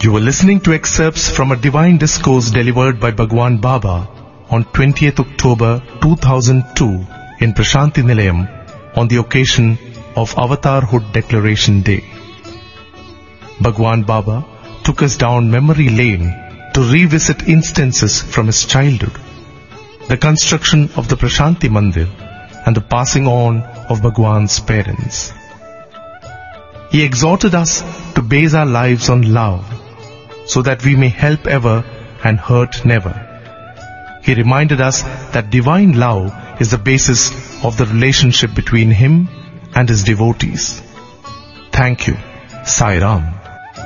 You were listening to excerpts from a divine discourse delivered by Bhagwan Baba on 20th October 2002 in Prashanti Nilayam on the occasion of Avatarhood Declaration Day. Bhagwan Baba took us down memory lane to revisit instances from his childhood, the construction of the Prashanti Mandir and the passing on of Bhagwan's parents. He exhorted us to base our lives on love so that we may help ever and hurt never. He reminded us that divine love is the basis of the relationship between him and his devotees. Thank you. Sai Ram.